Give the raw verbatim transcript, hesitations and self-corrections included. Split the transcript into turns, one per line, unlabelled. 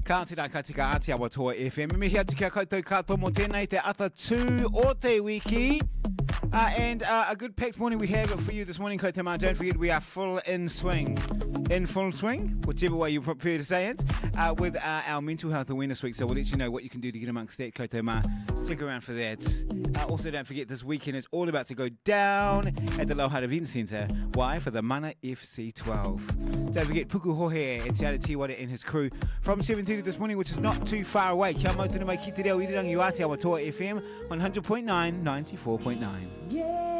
Ka tira ka tika ati awa toa F M. Me hea tika koutou katoa mo tēnei te ata tū o te wiki. Uh, and uh, a good packed morning we have for you this morning, koutou mā. Don't forget we are full in swing. In full swing, whichever way you prefer to say it, uh, with uh, our mental health awareness week. So we'll let you know what you can do to get amongst that, koutou mā. Stick around for that. Uh, also, don't forget this weekend is all about to go down at the Lauhara Event Centre. Why? For the Mana F C twelve. Don't forget Puku Hohe and Te Ara Tiwara and his crew from seven thirty this morning, which is not too far away. Kia mau tunu mai ki te reo i te rangi o Aotearoa Toa F M one hundred point nine, ninety-four point nine. Yeah.